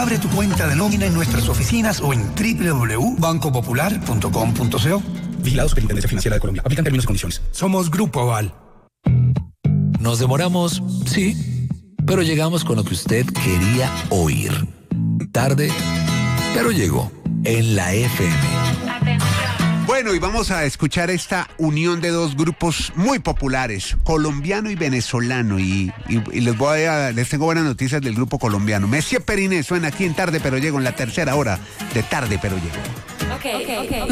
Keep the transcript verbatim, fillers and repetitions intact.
Abre tu cuenta de nómina en nuestras oficinas o en doble u doble u doble u punto banco popular punto com punto co. Vigilados Superintendencia Financiera de Colombia. Aplican términos y condiciones. Somos Grupo Aval. Nos demoramos, sí, pero llegamos con lo que usted quería oír. Tarde, pero llegó en la F M. Bueno, y vamos a escuchar esta unión de dos grupos muy populares, colombiano y venezolano, y, y, y les voy a, les tengo buenas noticias del grupo colombiano. Messier Periné suena aquí en Tarde Pero Llego, en la tercera hora de Tarde Pero Llego. Okay, okay, okay.